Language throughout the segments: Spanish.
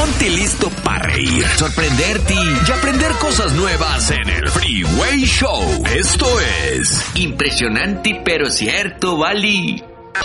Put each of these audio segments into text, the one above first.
Ponte listo para reír, sorprenderte y aprender cosas nuevas en el Freeway Show. Esto es impresionante pero cierto, Vali.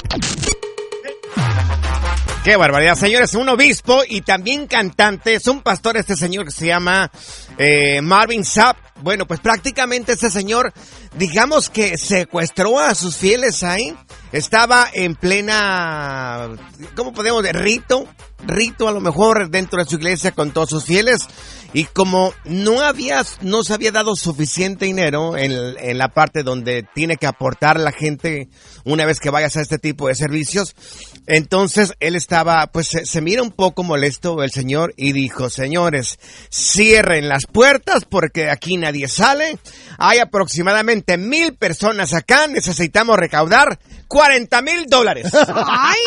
Qué barbaridad, señores. Un obispo y también cantante. Es un pastor este señor que se llama Marvin Sapp. Bueno, pues prácticamente este señor, digamos que secuestró a sus fieles ahí. Estaba en plena, ¿cómo podemos decir? Rito a lo mejor dentro de su iglesia con todos sus fieles. Y como no se había dado suficiente dinero en la parte donde tiene que aportar la gente una vez que vayas a este tipo de servicios, entonces él estaba, pues se mira un poco molesto el señor y dijo: señores, cierren las puertas porque aquí nadie sale. Hay aproximadamente 1,000 personas acá, necesitamos recaudar $40,000. ¡Ay!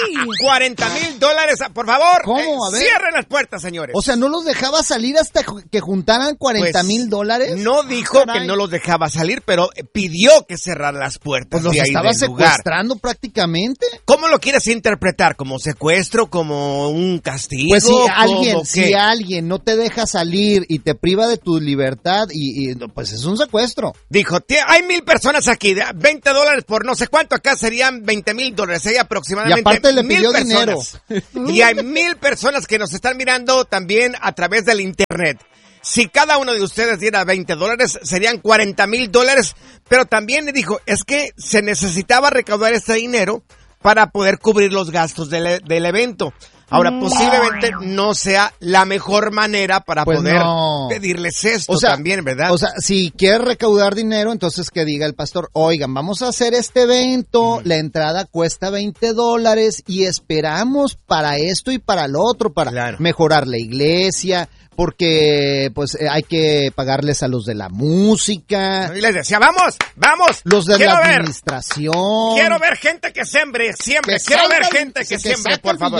$40,000, por favor. ¿Cómo? A ver. Cierren las puertas, señores. O sea, ¿no los dejaba salir hasta que juntaran $40,000? No dijo que no los dejaba salir, pero pidió que cerraran las puertas. Pues los estaba secuestrando prácticamente. ¿Cómo lo quieres interpretar? ¿Como secuestro? ¿Como un castigo? Pues si alguien no te deja salir y te priva de tu libertad, pues es un secuestro. Dijo, hay 1,000 personas aquí, $20 por no sé cuánto, acá serían $20,000, hay aproximadamente. Y aparte le 1,000 pidió personas. dinero. Y hay 1,000 personas que nos están mirando también a través del internet. Si cada uno de ustedes diera $20, serían $40,000, pero también le dijo, es que se necesitaba recaudar este dinero para poder cubrir los gastos del evento. Ahora, posiblemente no sea la mejor manera para poder pedirles esto también, ¿verdad? O sea, si quieres recaudar dinero, entonces que diga el pastor, oigan, vamos a hacer este evento, la entrada cuesta $20 y esperamos para esto y para lo otro, para mejorar la iglesia, porque pues hay que pagarles a los de la música. Y les decía, vamos, los de la administración. Quiero ver gente que siembre. Quiero ver gente que siembre, por favor.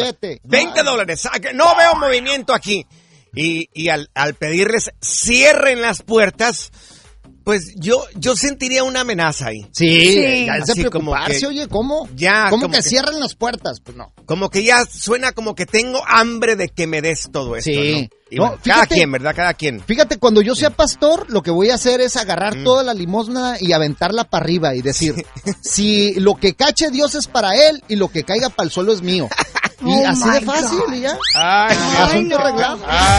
$20. No veo movimiento aquí. Y al pedirles cierren las puertas, pues yo sentiría una amenaza ahí. Sí. Ya se preocuparse, oye, ¿cómo? ¿Cómo que cierren las puertas? Pues no. Como que ya suena como que tengo hambre de que me des todo esto, sí. ¿no? Y bueno, cada quien, ¿verdad? Cada quien. Fíjate, cuando yo sea pastor, lo que voy a hacer es agarrar toda la limosna y aventarla para arriba y decir, si lo que cache Dios es para él y lo que caiga para el suelo es mío. Y así de fácil, y ya. Asunto arreglado.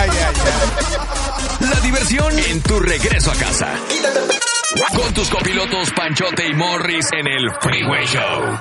La diversión en tu regreso a casa. Con tus copilotos Panchote y Morris en el Freeway Show.